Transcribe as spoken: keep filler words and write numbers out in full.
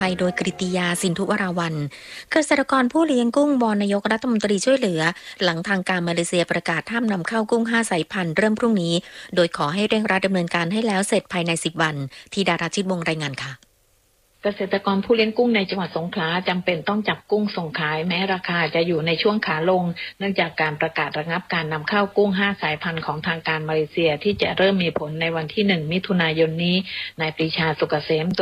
ไปโดยกฤติยาสินธุวราวัลย์เกษตรกรผู้เลี้ยงกุ้งวอนนายกรัฐมนตรีช่วยเหลือหลังทางการมาเลเซียประกาศห้ามนำเข้ากุ้งห้าสายพันธุ์เริ่มพรุ่งนี้โดยขอให้เร่งรัดดำเนินการให้แล้วเสร็จภายในสิบวันที่ดาราชิตวงศ์รายงานค่ะเกษตรกรผู้เลี้ยงกุ้งในจังหวัดสงขลาจำเป็นต้องจับกุ้งส่งขายแม้ราคาจะอยู่ในช่วงขาลงเนื่องจากการประกาศระงับการนำเข้ากุ้งห้าสายพันธุ์ของทางการมาเลเซียที่จะเริ่มมีผลในวันที่หนึ่งมิถุนายนนี้นายปรีชาสุกเกษม